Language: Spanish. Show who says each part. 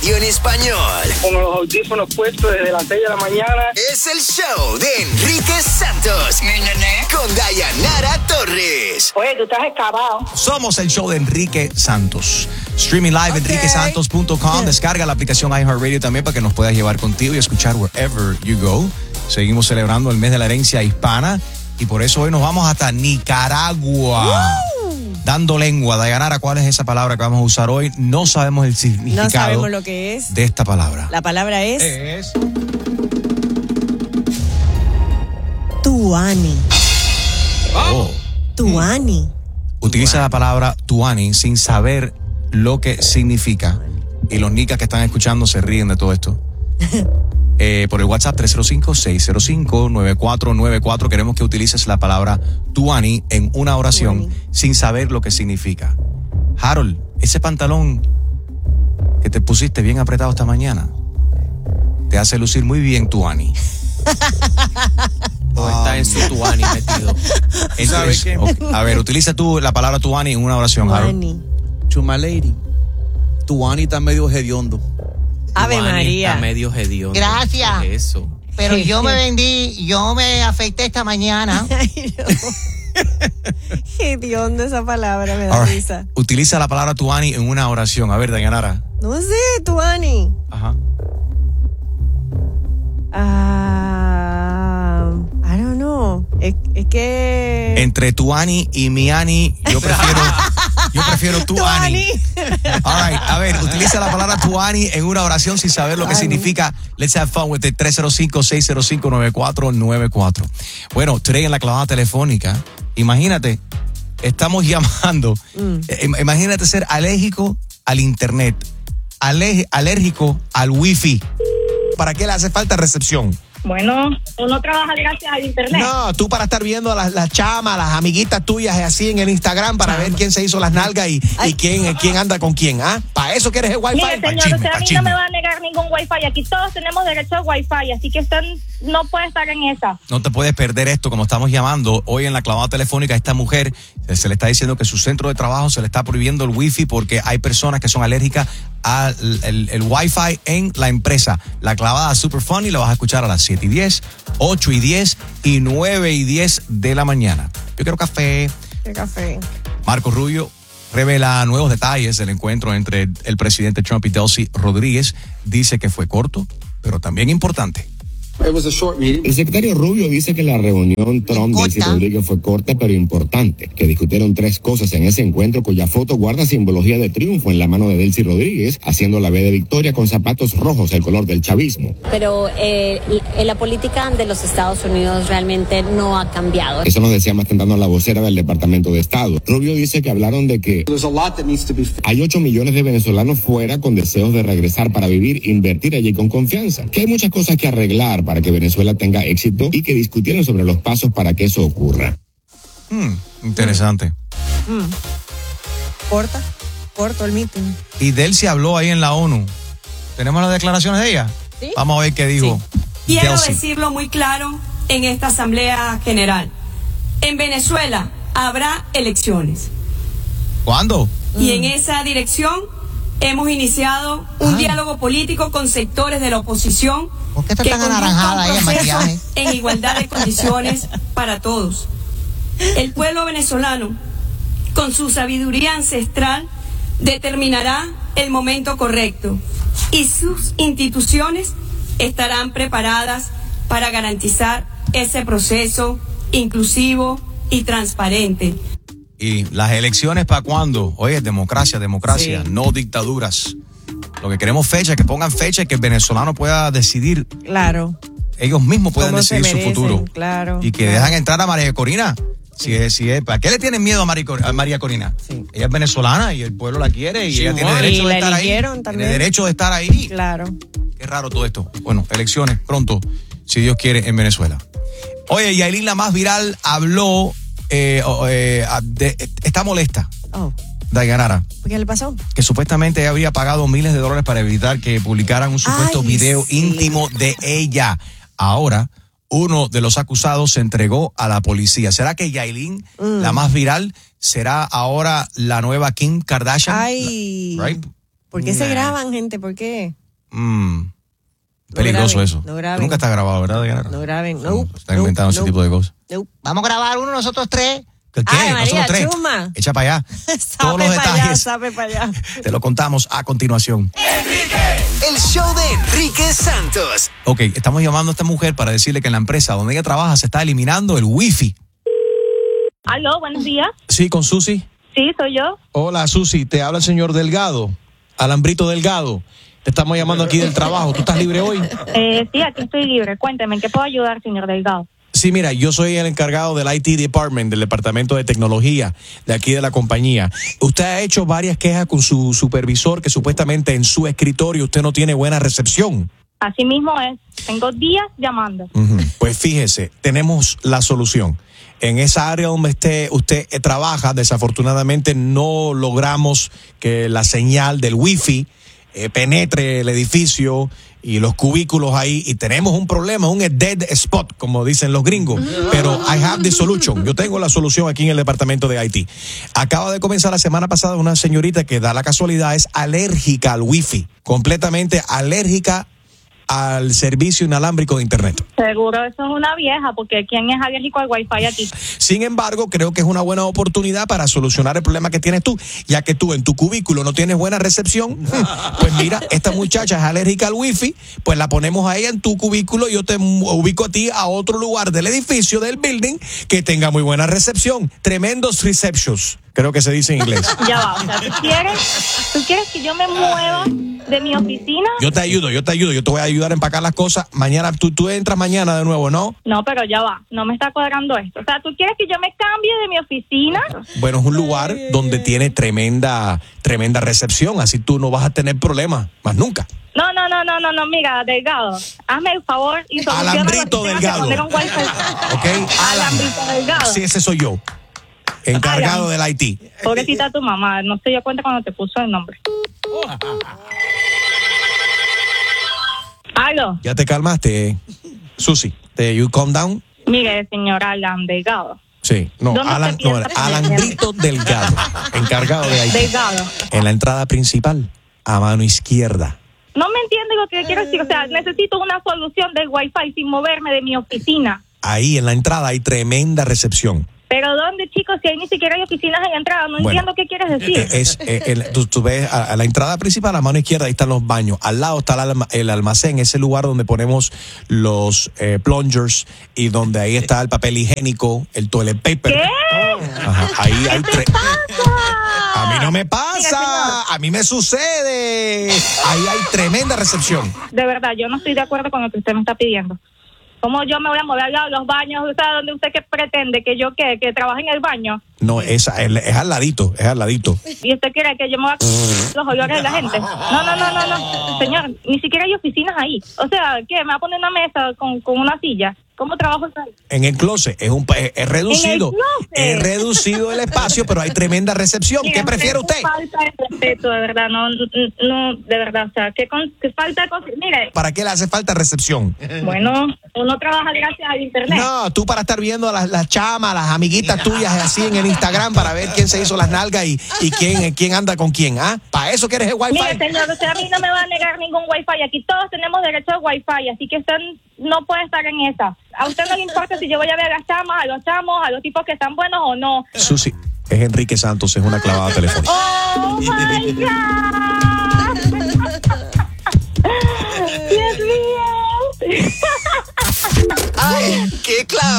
Speaker 1: radio en español.
Speaker 2: Con los audífonos puestos desde las 6 de la mañana.
Speaker 1: Es el show de Enrique Santos. Con Dayanara Torres.
Speaker 3: Oye, tú estás excavado.
Speaker 4: Somos el show de Enrique Santos. Streaming live, enriquesantos.com. Descarga la aplicación iHeartRadio también para que nos puedas llevar contigo y escuchar wherever you go. Seguimos celebrando el mes de la herencia hispana y por eso hoy nos vamos hasta Nicaragua. Dando lengua. Dayanara, ¿cuál es esa palabra que vamos a usar hoy? No sabemos el significado.
Speaker 5: No sabemos lo que es.
Speaker 4: De esta palabra.
Speaker 5: La palabra es tuani. Tuani.
Speaker 4: Utiliza la palabra tuani sin saber lo que significa. Y los nicas que están escuchando se ríen de todo esto. Por el WhatsApp 305-605-9494 queremos que utilices la palabra tuani en una oración sin saber lo que significa. Harold, ese pantalón que te pusiste bien apretado esta mañana te hace lucir muy bien tuani.
Speaker 6: O está en su tuani metido.
Speaker 4: ¿Sabes qué? Okay. A ver, utiliza tú la palabra tuani en una oración, Harold.
Speaker 6: Chuma lady. Tuani está medio hediondo.
Speaker 5: Ave María.
Speaker 6: Está medio hediondo.
Speaker 7: Gracias.
Speaker 6: ¿Qué es eso?
Speaker 7: Pero yo me afeité esta mañana.
Speaker 5: Ay, no. Hediondo esa palabra, me da risa.
Speaker 4: Utiliza la palabra tuani en una oración. A ver, Dayanara.
Speaker 5: No sé, tuani.
Speaker 4: Ajá.
Speaker 5: I don't know. Es que...
Speaker 4: Entre tuani y miani, yo prefiero tuani. All right, a ver, utiliza la palabra tuani en una oración sin saber lo que significa. Let's have fun with it. 305-605-9494. Bueno, today en la clavada telefónica, imagínate, estamos llamando. Imagínate ser alérgico al internet, alérgico al wifi. ¿Para qué le hace falta recepción?
Speaker 3: Bueno, uno trabaja gracias al internet.
Speaker 4: No, tú para estar viendo a las chamas, las amiguitas tuyas así en el Instagram para ver quién se hizo las nalgas y quién anda con quién, ¿ah? ¿Para eso quieres el wifi?
Speaker 3: Mire, señor, usted a mí no me va a negar ningún wifi. Aquí todos tenemos derecho al wifi, así que usted no puede estar en esa.
Speaker 4: No te puedes perder esto, como estamos llamando hoy en la clavada telefónica a esta mujer. Se le está diciendo que su centro de trabajo se le está prohibiendo el wifi porque hay personas que son alérgicas al el wifi en la empresa. La clavada super funny la vas a escuchar a las 7:10, 8:10 y 9:10 de la mañana. Yo quiero café.
Speaker 5: ¿Qué café?
Speaker 4: Marco Rubio revela nuevos detalles del encuentro entre el presidente Trump y Delcy Rodríguez. Dice que fue corto, pero también importante.
Speaker 8: El secretario Rubio dice que la reunión Trump-Delcy Rodríguez fue corta pero importante, que discutieron 3 cosas en ese encuentro cuya foto guarda simbología de triunfo en la mano de Delcy Rodríguez, haciendo la B de victoria con zapatos rojos, el color del chavismo.
Speaker 9: Pero la política de los Estados Unidos realmente no ha cambiado.
Speaker 8: Eso nos decía más temprano la vocera del Departamento de Estado. Rubio dice que hablaron de que hay 8 millones de venezolanos fuera con deseos de regresar para vivir, invertir allí con confianza, que hay muchas cosas que arreglar para que Venezuela tenga éxito y que discutieron sobre los pasos para que eso ocurra.
Speaker 4: Interesante.
Speaker 5: Corto el meeting.
Speaker 4: Y Delcy habló ahí en la ONU. ¿Tenemos las declaraciones de ella?
Speaker 5: ¿Sí?
Speaker 4: Vamos a ver qué dijo.
Speaker 10: Sí. Quiero
Speaker 4: Delcy
Speaker 10: decirlo muy claro en esta Asamblea General. En Venezuela habrá elecciones.
Speaker 4: ¿Cuándo?
Speaker 10: Y en esa dirección hemos iniciado un diálogo político con sectores de la oposición.
Speaker 7: ¿Por qué está
Speaker 10: que
Speaker 7: tan
Speaker 10: conduzca
Speaker 7: anaranjada
Speaker 10: un
Speaker 7: ella,
Speaker 10: proceso
Speaker 7: maquillaje?
Speaker 10: en igualdad de condiciones para todos. El pueblo venezolano, con su sabiduría ancestral, determinará el momento correcto y sus instituciones estarán preparadas para garantizar ese proceso inclusivo y transparente.
Speaker 4: ¿Y las elecciones para cuándo? Oye, democracia,
Speaker 5: Sí.
Speaker 4: no dictaduras. Lo que queremos fecha, que pongan fecha y que el venezolano pueda decidir.
Speaker 5: Claro.
Speaker 4: Ellos mismos puedan
Speaker 5: Cómo se
Speaker 4: decidir su
Speaker 5: merecen,
Speaker 4: futuro.
Speaker 5: claro.
Speaker 4: Y que dejan entrar a María Corina. Si es, ¿para qué le tienen miedo a María Corina?
Speaker 5: Sí.
Speaker 4: Ella es venezolana y el pueblo la quiere y ella tiene
Speaker 5: y
Speaker 4: derecho de
Speaker 5: la
Speaker 4: estar ahí.
Speaker 5: eligieron también.
Speaker 4: Tiene derecho de estar ahí.
Speaker 5: Claro.
Speaker 4: Qué raro todo esto. Bueno, elecciones pronto, si Dios quiere, en Venezuela. Oye, Yailin, la más viral, habló, está molesta. Dayanara,
Speaker 5: ¿Qué le pasó?
Speaker 4: que supuestamente ella había pagado miles de dólares para evitar que publicaran un supuesto video íntimo de ella. Ahora, uno de los acusados se entregó a la policía. ¿Será que Yailin, la más viral, será ahora la nueva Kim Kardashian?
Speaker 5: Ay.
Speaker 4: Right?
Speaker 5: ¿Por qué se graban, gente? ¿Por qué?
Speaker 4: Peligroso
Speaker 5: graben,
Speaker 4: eso.
Speaker 5: no graben.
Speaker 4: Nunca está grabado, ¿verdad, Diana?
Speaker 5: No graben, no.
Speaker 4: Están inventando ese tipo de cosas.
Speaker 7: Vamos a grabar uno nosotros tres.
Speaker 4: ¿Qué?
Speaker 5: Ay, María,
Speaker 4: Nosotros tres.
Speaker 5: chuma.
Speaker 4: Echa para allá. Todos los
Speaker 5: Sabe para allá,
Speaker 4: detalles
Speaker 5: sabe para allá.
Speaker 4: te lo contamos a continuación.
Speaker 1: El show de Enrique Santos.
Speaker 4: Ok, estamos llamando a esta mujer para decirle que en la empresa donde ella trabaja se está eliminando el wifi.
Speaker 3: Aló, buenos días.
Speaker 6: Sí, con Susi.
Speaker 3: Sí, soy yo.
Speaker 6: Hola, Susi, te habla el señor Delgado, Alambrito Delgado. Te estamos llamando aquí del trabajo. ¿Tú estás libre hoy?
Speaker 3: Sí, aquí estoy libre. Cuénteme, ¿en qué puedo ayudar, señor Delgado?
Speaker 6: Sí, mira, yo soy el encargado del IT Department, del Departamento de Tecnología de aquí de la compañía. Usted ha hecho varias quejas con su supervisor que supuestamente en su escritorio usted no tiene buena recepción.
Speaker 3: Así mismo es. Tengo días llamando.
Speaker 6: Pues fíjese, tenemos la solución. En esa área donde usted trabaja, desafortunadamente no logramos que la señal del wifi penetre el edificio y los cubículos ahí, y tenemos un problema, un dead spot, como dicen los gringos, pero I have the solution. Yo tengo la solución aquí en el departamento de IT. Acaba de comenzar la semana pasada una señorita que da la casualidad es alérgica al wifi, completamente alérgica al servicio inalámbrico de internet.
Speaker 3: Seguro eso es una vieja, porque ¿quién es alérgico al wifi aquí?
Speaker 6: Sin embargo, creo que es una buena oportunidad para solucionar el problema que tienes tú, ya que tú en tu cubículo no tienes buena recepción. Pues mira, esta muchacha es alérgica al wifi, pues la ponemos a ella en tu cubículo y yo te ubico a ti a otro lugar del edificio, del building, que tenga muy buena recepción. Tremendos receptions, creo que se dice en inglés.
Speaker 3: Ya va, o sea, ¿tú quieres que yo me mueva de mi oficina?
Speaker 6: Yo te ayudo, yo te voy a ayudar a empacar las cosas. Mañana, tú entras mañana de nuevo, ¿no?
Speaker 3: No, pero ya va, no me está cuadrando esto. O sea, ¿tú quieres que yo me cambie de mi oficina?
Speaker 6: Bueno, es un lugar donde tiene tremenda recepción, así tú no vas a tener problemas más nunca.
Speaker 3: No, mira, Delgado, hazme el favor y soluciona
Speaker 6: Alambrito Delgado. ¿Ok?
Speaker 3: Alambrito Delgado.
Speaker 6: Sí, ese soy yo, encargado del IT.
Speaker 3: Pobrecita tu mamá, no se dio cuenta cuando te puso el nombre. ¿Aló?
Speaker 6: ¿Ya te calmaste, Susi? ¿You calm down?
Speaker 3: Mire, señor Alan Delgado.
Speaker 6: Sí, no, Alambrito Delgado, encargado de IT.
Speaker 3: Delgado.
Speaker 6: En la entrada principal, a mano izquierda.
Speaker 3: No me entiende lo que quiero decir. O sea, necesito una solución del wifi sin moverme de mi oficina.
Speaker 6: Ahí en la entrada hay tremenda recepción.
Speaker 3: ¿Pero dónde, chicos? Si ahí ni siquiera hay oficinas en la entrada. No entiendo qué quieres decir.
Speaker 6: Tú ves a la entrada principal, a mano izquierda, ahí están los baños. Al lado está el almacén, ese lugar donde ponemos los plungers y donde ahí está el papel higiénico, el toilet paper.
Speaker 3: ¿Qué?
Speaker 6: Ajá, ahí hay
Speaker 3: ¿Qué te pasa?
Speaker 6: A mí no me pasa, a mí me sucede. Ahí hay tremenda recepción.
Speaker 3: De verdad, yo no estoy de acuerdo con lo que usted me está pidiendo. ¿Cómo yo me voy a mover al lado de los baños? O sea, ¿dónde usted qué pretende? ¿Que yo qué? ¿Que trabaje en el baño?
Speaker 6: No, es al ladito, es al ladito.
Speaker 3: ¿Y usted quiere que yo me voy a los olores de la gente? No. Señor, ni siquiera hay oficinas ahí. O sea, ¿qué? ¿Me va a poner una mesa con una silla? ¿Cómo trabajo ahí?
Speaker 6: En el closet, es reducido. Es reducido el espacio, pero hay tremenda recepción.
Speaker 3: Mira,
Speaker 6: ¿qué prefiere usted?
Speaker 3: Falta de respeto, de verdad, no, de verdad, o sea, ¿qué falta de cosas? Mire.
Speaker 6: ¿Para qué le hace falta recepción?
Speaker 3: Bueno, uno trabaja gracias al internet.
Speaker 6: No, tú para estar viendo a las chamas, las amiguitas tuyas así en el Instagram para ver quién se hizo las nalgas y quién anda con quién, ¿ah? ¿Para eso quieres el wifi?
Speaker 3: Mire, señor, usted a mí no me va a negar ningún wifi. Aquí todos tenemos derecho a wifi, así que usted no puede estar en esa. A usted no le importa si yo voy a ver a las chamas, a los chamos, a los tipos que están buenos o no.
Speaker 6: Susi, es Enrique Santos, es una clavada telefónica.
Speaker 3: ¡Oh, my God! ¡Dios mío!
Speaker 1: ¡Ay, qué clave!